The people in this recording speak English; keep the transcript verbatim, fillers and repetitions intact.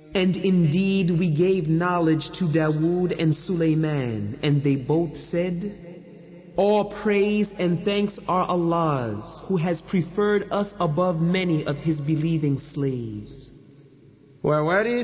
And indeed we gave knowledge to Dawood and Sulaiman, and they both said, all praise and thanks are Allah's, who has preferred us above many of his believing slaves.